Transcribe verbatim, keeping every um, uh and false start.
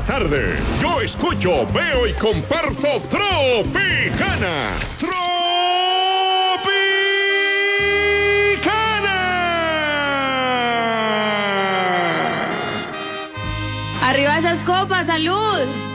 tarde. Yo escucho, veo y comparto Tropicana. ¡Tropicana! ¡Arriba esas copas! ¡Salud!